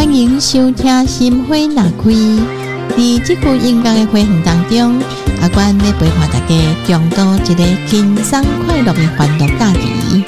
欢迎收听心花若开。在这句音乐的花园当中，阿关要陪伴大家共度一个轻松快乐的欢乐假期。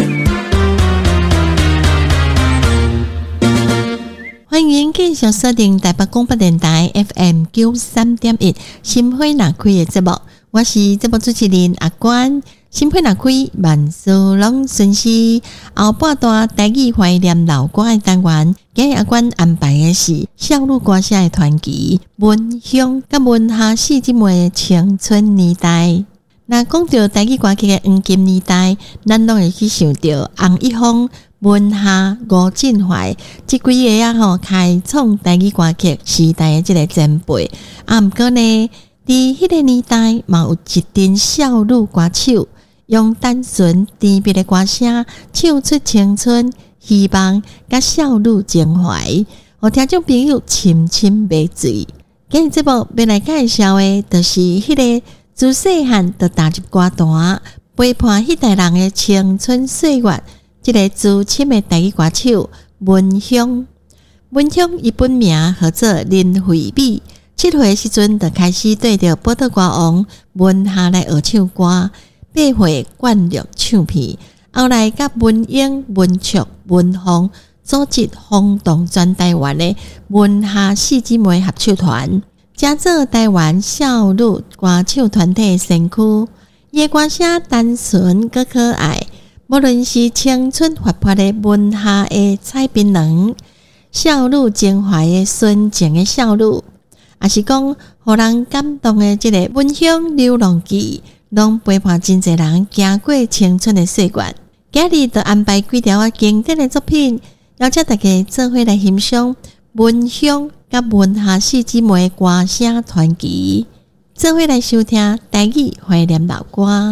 欢迎继续锁定台北广播电台 FM 93.1心花若开的节目，我是节目主持人阿关。心花若开，万事拢顺遂。后半段台语怀念老歌的单元，今日阿关安排的是少女歌声的传奇文香甲文夏四姊妹的青春年代。那讲到台语歌曲的黄金年代，咱拢会去想到洪一峰、文夏、吴振怀这几个开创台语歌曲时代的这个前辈。不过呢，在迄个年代，嘛有一群少女歌手。用单纯甜蜜的歌声唱出青春、希望甲少女情怀，互听众朋友深深迷醉。今日节目要来介绍的，就是迄个自细汉就踏入歌坛，陪伴迄代人的青春岁月。这个资深的台语歌手文香，文香伊本名号做林惠美。7岁时阵就开始对着宝岛歌王文夏来学唱歌。8岁灌录唱片，后来甲文英、文卓、文凤组织轰动全台湾的文夏四姊妹合唱团，加做台湾少女歌唱团体先驱。伊的歌声单纯佮可爱，无论是青春活泼的文夏的彩槟榔，少女情怀的纯情的少女，也是讲互人感动的这个文香流浪记。拢陪伴真侪人行过青春的岁月。今日就安排几条经典的作品，邀请大家做伙来欣赏文香甲文夏四姊妹歌声传奇，做伙来收听台语怀念老歌。